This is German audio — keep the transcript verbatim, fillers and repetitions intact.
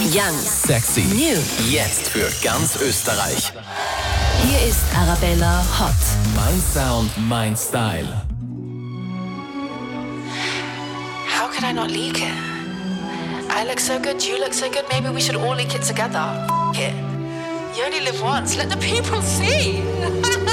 Young, Sexy, New. jetzt für ganz Österreich. Hier ist Arabella Hot. Mein Sound, mein Style. How could I not leak it? I look so good, you look so good, maybe we should all leak it together. F it. You only live once, let the people see.